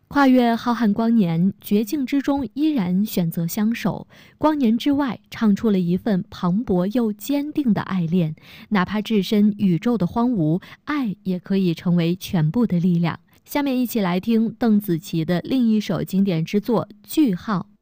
跨越浩瀚光年，绝境之中依然选择相守。光年之外，唱出了一份磅礴又坚定的爱恋。哪怕置身宇宙的荒芜，爱也可以成为全部的力量。下面一起来听邓紫棋的另一首经典之作《句号》。